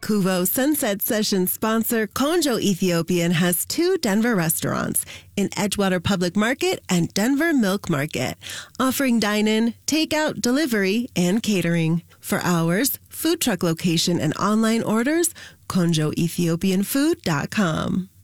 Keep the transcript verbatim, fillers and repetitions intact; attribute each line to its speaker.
Speaker 1: Kuvo Sunset Sessions sponsor Konjo Ethiopian has two Denver restaurants in Edgewater Public Market and Denver Milk Market, offering dine-in, takeout, delivery, and catering. For hours, food truck location, and online orders, konjo ethiopian food dot com.